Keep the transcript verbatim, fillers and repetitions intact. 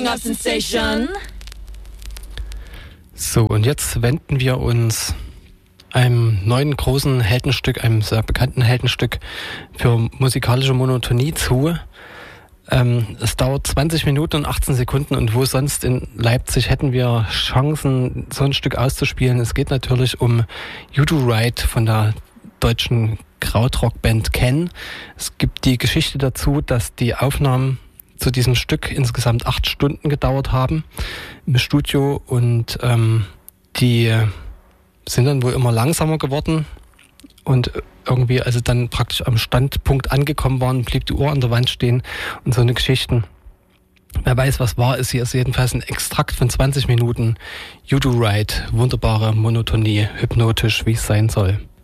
Kicking of Sensation. So, und jetzt wenden wir uns einem neuen großen Heldenstück, einem sehr bekannten Heldenstück für musikalische Monotonie zu. Ähm, es dauert zwanzig Minuten und achtzehn Sekunden, und wo sonst in Leipzig hätten wir Chancen, so ein Stück auszuspielen? Es geht natürlich um You Do Right von der deutschen Krautrockband Ken. Es gibt die Geschichte dazu, dass die Aufnahmen zu diesem Stück insgesamt acht Stunden gedauert haben im Studio, und ähm, die sind dann wohl immer langsamer geworden, und irgendwie, also dann praktisch am Standpunkt angekommen waren, blieb die Uhr an der Wand stehen und so eine Geschichten. Wer weiß, was war, ist hier ist jedenfalls ein Extrakt von zwanzig Minuten You Do Right, wunderbare Monotonie, hypnotisch, wie es sein soll.